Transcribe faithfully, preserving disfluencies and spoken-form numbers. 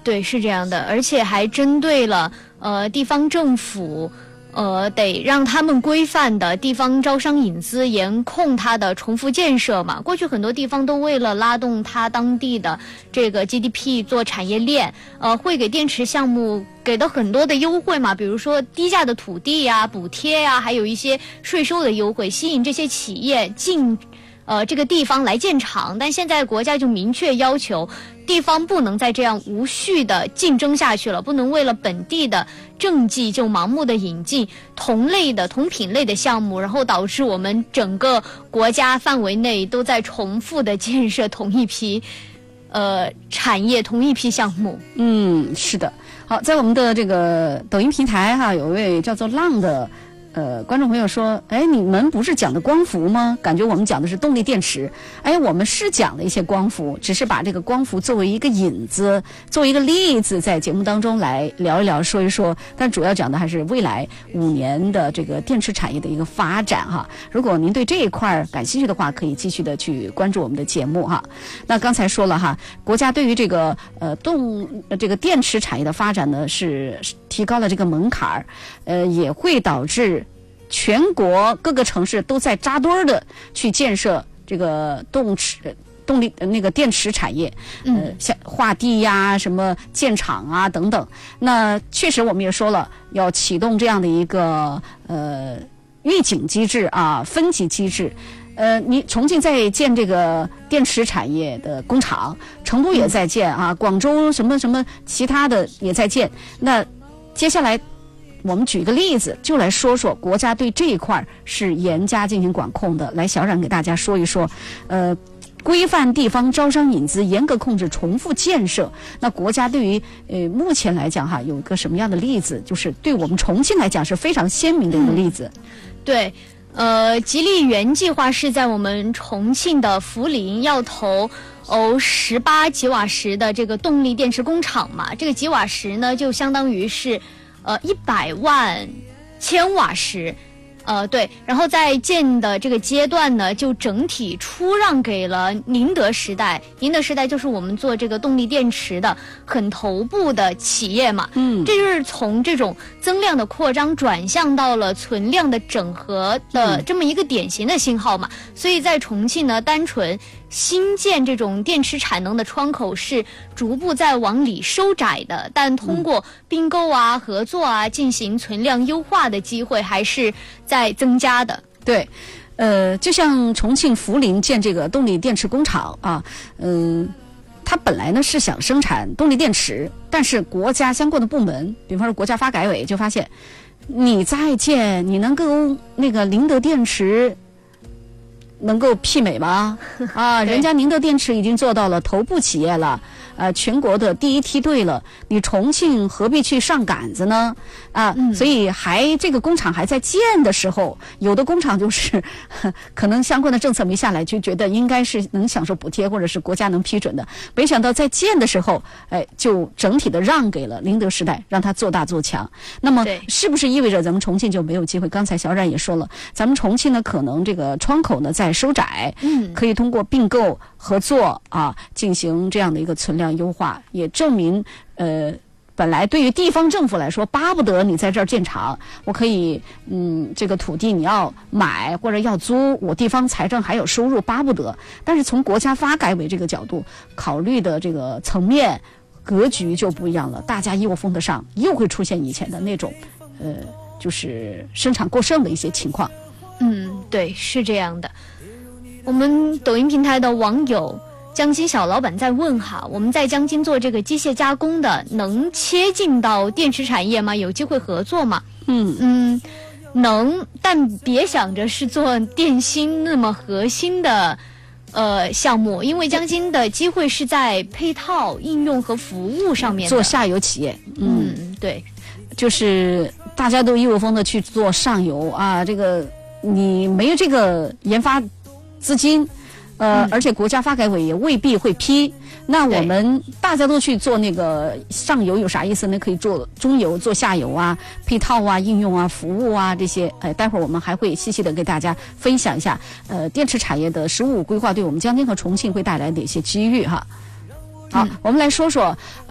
对，是这样的，而且还针对了呃地方政府。呃，得让他们规范的地方招商引资，严控它的重复建设嘛。过去很多地方都为了拉动它当地的这个 G D P 做产业链，呃，会给电池项目给的很多的优惠嘛，比如说低价的土地呀、补贴呀，还有一些税收的优惠，吸引这些企业进呃这个地方来建厂。但现在国家就明确要求，地方不能再这样无序的竞争下去了，不能为了本地的政绩就盲目的引进同类的同品类的项目，然后导致我们整个国家范围内都在重复的建设同一批呃产业同一批项目。 嗯，是的。好，在我们的这个抖音平台哈，有一位叫做浪的呃，观众朋友说，哎，你们不是讲的光伏吗？感觉我们讲的是动力电池。哎，我们是讲了一些光伏，只是把这个光伏作为一个引子，作为一个例子，在节目当中来聊一聊，说一说。但主要讲的还是未来五年的这个电池产业的一个发展哈。如果您对这一块感兴趣的话，可以继续的去关注我们的节目哈。那刚才说了哈，国家对于这个呃动呃这个电池产业的发展呢，是提高了这个门槛儿，呃，也会导致全国各个城市都在扎堆儿的去建设这个动池动力那个电池产业，呃，像划地呀、什么建厂啊等等。那确实我们也说了，要启动这样的一个呃预警机制啊，分级机制。呃，你重庆在建这个电池产业的工厂，成都也在建啊，广州什么什么其他的也在建。那接下来我们举一个例子，就来说说国家对这一块是严加进行管控的。来，小冉给大家说一说，呃，规范地方招商引资，严格控制重复建设。那国家对于呃目前来讲哈，有一个什么样的例子？就是对我们重庆来讲是非常鲜明的一个例子。 嗯、对，呃，吉利园计划是在我们重庆的涪陵要投哦十八吉瓦时的这个动力电池工厂嘛。这个吉瓦时呢，就相当于是呃一百万千瓦时。呃，对，然后在建的这个阶段呢，就整体出让给了宁德时代。宁德时代就是我们做这个动力电池的很头部的企业嘛，嗯，这就是从这种增量的扩张转向到了存量的整合的这么一个典型的信号嘛。嗯、所以在重庆呢，单纯新建这种电池产能的窗口是逐步在往里收窄的，但通过并购啊、合作啊进行存量优化的机会还是在增加的。 对，呃，就像重庆涪陵建这个动力电池工厂啊，嗯、呃，它本来呢是想生产动力电池，但是国家相关的部门，比方说国家发改委就发现，你再建，你能够那个宁德电池能够媲美吗？啊，人家宁德电池已经做到了头部企业了，呃，全国的第一梯队了，你重庆何必去上杆子呢？啊，嗯、所以还这个工厂还在建的时候，有的工厂就是可能相关的政策没下来，就觉得应该是能享受补贴或者是国家能批准的，没想到在建的时候，哎，就整体的让给了宁德时代，让它做大做强。那么是不是意味着咱们重庆就没有机会？刚才小冉也说了，咱们重庆呢，可能这个窗口呢在收窄，嗯，可以通过并购合作啊，进行这样的一个存量优化，也证明呃，本来对于地方政府来说，巴不得你在这儿建厂，我可以嗯，这个土地你要买或者要租，我地方财政还有收入，巴不得。但是从国家发改委这个角度考虑的这个层面格局就不一样了，大家一窝蜂的上，又会出现以前的那种呃，就是生产过剩的一些情况。 嗯，对，是这样的。我们抖音平台的网友江津小老板在问哈，我们在江津做这个机械加工的，能切进到电池产业吗？有机会合作吗？嗯嗯，能，但别想着是做电芯那么核心的呃项目，因为江津的机会是在配套应用和服务上面的， 做下游企业。 嗯，嗯对， 就是大家都一窝蜂的去做上游啊，这个你没有这个研发资金，呃、嗯，而且国家发改委也未必会批。那我们大家都去做那个上游有啥意思呢？可以做中游、做下游啊，配套啊、应用啊、服务啊这些。呃，待会儿我们还会细细的给大家分享一下，呃，电池产业的“十五五”规划对我们江津和重庆会带来哪些机遇哈。好，嗯、我们来说说。